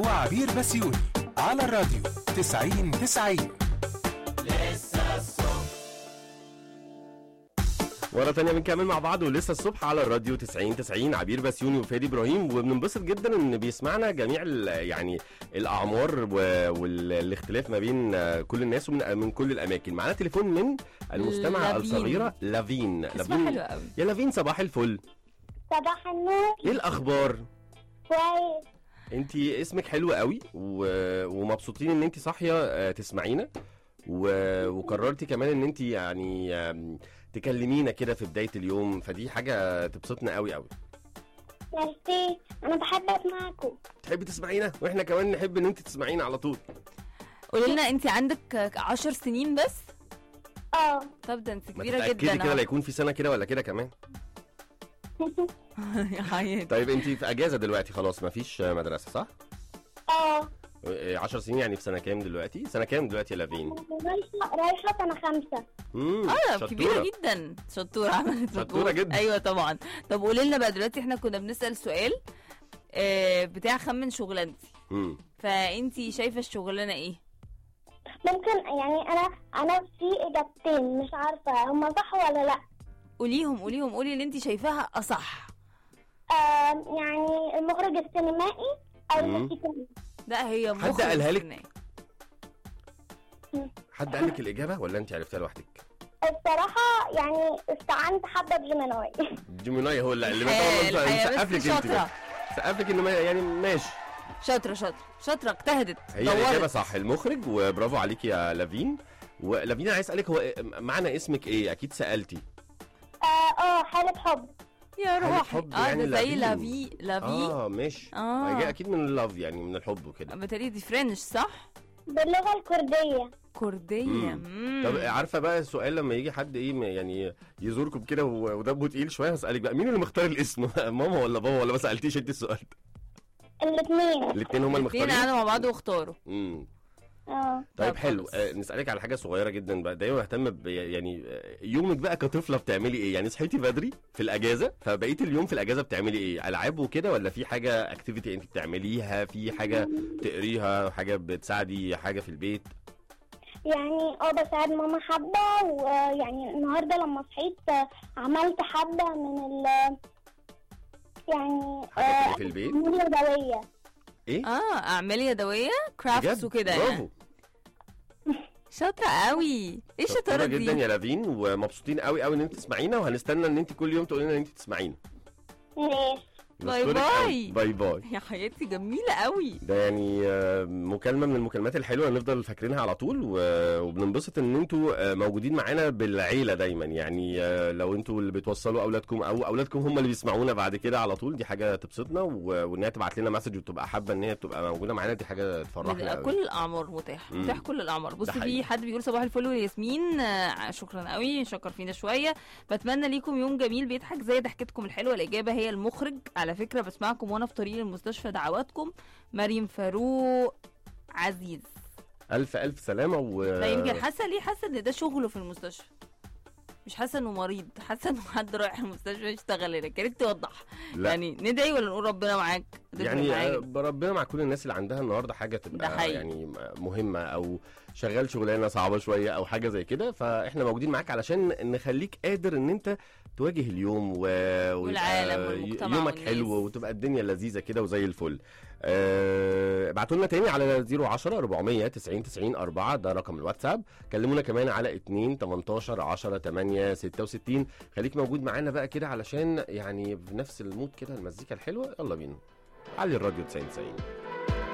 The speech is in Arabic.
وعبير بسيوني على الراديو 90-90. مرة تانية بنكمل مع بعض ولسه الصبح على الراديو 90-90. عبير بسيوني وفادي إبراهيم، وبننبسط جدا ان بيسمعنا جميع يعني الأعمار والاختلاف ما بين كل الناس ومن كل الأماكن. معنا تليفون من المستمعة الصغيرة لافين. لافين حلو قوي. يا لافين صباح الفل. صباح النور. ايه الأخبار؟ كويس. انتي اسمك حلو قوي ومبسوطين ان انتي صاحية تسمعينا، وقررتي كمان ان انتي يعني تكلمينا كده في بداية اليوم، فدي حاجة تبسطنا قوي قوي. ميرسي، انا بحب اسمعكم. تحبي تسمعينا واحنا كمان نحب ان انت تسمعينا على طول. قولي لنا انت عندك 10 سنين بس؟ طب ده انت كبيرة جدا. كده لا يكون في سنة كده ولا كده كمان. يا حياتي. طيب انت في اجازة دلوقتي خلاص، مفيش مدرسة صح؟ 10 سنين يعني في سنة كام دلوقتي؟ سنة كام دلوقتي يا لافين؟ رايحة سنة 5. كبيرة جدا. شطورة، عملت شطورة جدا. ايوه طبعا. طب قولي لنا بقى دلوقتي، احنا كنا بنسأل سؤال بتاع خمن شغلانتي. فانتي شايفة الشغلانة ايه؟ ممكن يعني انا في اجابتين مش عارفة هما صح ولا لا. قولي اللي انتي شايفاها اصح. يعني المخرج السينمائي او الموسيقي. لا هي مخرج. حد قالها لك؟ حد قال لك الإجابة ولا انت عرفتها لوحدك؟ الصراحة يعني استعنت حبة بجيميناي. جيميناي هو اللي سقف لك انت. سقف لك انه يعني ماشي. شاطرة اجتهدت. هي الإجابة صح، المخرج، وبرافو عليك يا لافين. ولافين عايز اسالك، هو معنى اسمك ايه؟ اكيد سالتي. حالة حب. يا روحي. يعني ده زي لافي. ماشي. هي اكيد من اللاف يعني من الحب وكده. بتهيألي دي فرنش صح؟ باللغة الكردية. طب عارفة بقى السؤال لما يجي حد يعني يزوركم كده ودمه تقيل شوية، هسألك بقى مين اللي مختار الاسم؟ ماما ولا بابا، ولا ما سألتيش انت السؤال ده؟ الاثنين الاثنين هما المختارين. قعدوا مع بعض واختاروا. طيب حلو. نسألك على حاجة صغيرة جدا بقى، دايما اهتم يعني يومك بقى كطفلة بتعملي ايه؟ يعني صحيتي بدري في الأجازة، فبقيت اليوم في الأجازة بتعملي ايه؟ ألعاب وكده، ولا في حاجة اكتيفيتي انت بتعمليها؟ في حاجة بتقريها، حاجة بتساعدي حاجة في البيت؟ يعني بساعد ماما حبة، ويعني النهاردة لما صحيت عملت حبة من يعني حاجة في البيت يدوية. ايه؟ اعمال يدوية كرافتس وكده يعني. شاطرة قوي. ايه الشطارة دي؟ جدا يا لافين، ومبسوطين قوي ان انت تسمعينا، وهنستنى ان انت كل يوم تقولي لنا ان انت تسمعينا. باي باي يا حياتي، جميلة قوي. ده يعني مكالمة من المكالمات الحلوة اللي نفضل فاكرينها على طول، وبننبسط ان انتوا موجودين معانا بالعيلة دايما. يعني لو انتوا اللي بتوصلوا اولادكم او اولادكم هم اللي بيسمعونا بعد كده على طول، دي حاجة تبسطنا، وان هي تبعت لنا مسج وتبقى حابة ان هي تبقى موجودة معانا، دي حاجة تفرحنا قوي. كل الاعمار متاح كل الاعمار. بص، في حد بيقول صباح الفل وياسمين، شكرا قوي، شكر فينا شوية. بتمنى ليكم يوم جميل بيضحك زي ضحكتكم الحلوة. الاجابة هي المخرج. على فكرة بسمعكم وانا في طريق المستشفى، دعواتكم. مريم فاروق عزيز، الف سلامة. لا يمكن حاسة ان ده شغله في المستشفى، مش حاسة انه مريض، حاسة انه حد رايح المستشفى يشتغل هنا. كانت توضح. يعني ندعي ولا نقول ربنا معاك؟ يعني ربنا مع كل الناس اللي عندها النهارده حاجة تبقى يعني مهمة، او شغال شغلانة صعبة شوية او حاجة زي كده، فاحنا موجودين معاك علشان نخليك قادر ان انت تواجه اليوم والعالم والمجتمع يومك حلو، وتبقى الدنيا لذيذة كده وزي الفل. ابعتوا لنا تاني على 010 490 90 4، ده رقم الواتساب. كلمونا كمان على 2 18 10 8 66. خليك موجود معانا بقى كده علشان يعني بنفس المود كده، المزيكا الحلوة. يلا بينا علي الراديو 90.